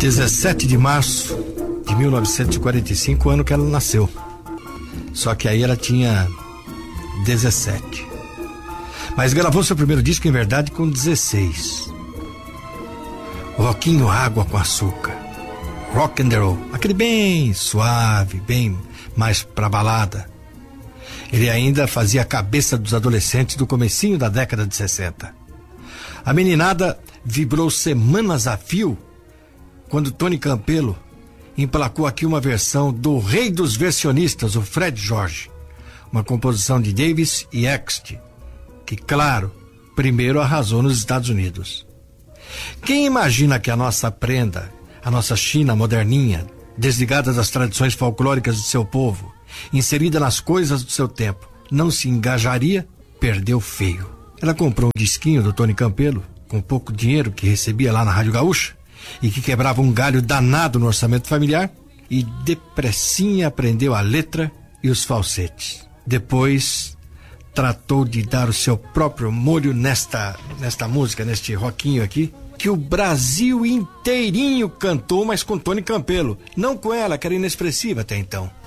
17 de março de 1945, ano que ela nasceu. Só que aí ela tinha 17. Mas gravou seu primeiro disco, em verdade, com 16. Rockinho Água com Açúcar. Rock and roll. Aquele bem suave, bem mais pra balada. Ele ainda fazia a cabeça dos adolescentes do comecinho da década de 60. A meninada vibrou semanas a fio quando Tony Campelo emplacou aqui uma versão do rei dos versionistas, o Fred Jorge. Uma composição de Davis e Ext, que, claro, primeiro arrasou nos Estados Unidos. Quem imagina que a nossa prenda, a nossa China moderninha, desligada das tradições folclóricas do seu povo, inserida nas coisas do seu tempo, não se engajaria, perdeu feio. Ela comprou um disquinho do Tony Campelo, com pouco dinheiro que recebia lá na Rádio Gaúcha, e que quebrava um galho danado no orçamento familiar, e depressinha aprendeu a letra e os falsetes. Depois tratou de dar o seu próprio molho nesta música, neste rockinho aqui, que o Brasil inteirinho cantou, mas com Tony Campelo, não com ela, que era inexpressiva até então.